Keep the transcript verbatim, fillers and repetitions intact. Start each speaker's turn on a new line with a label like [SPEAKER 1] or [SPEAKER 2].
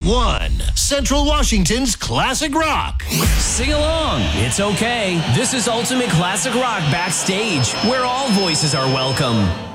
[SPEAKER 1] one, Central Washington's Classic Rock.
[SPEAKER 2] Sing along. It's okay. This is Ultimate Classic Rock Backstage, where all voices are welcome.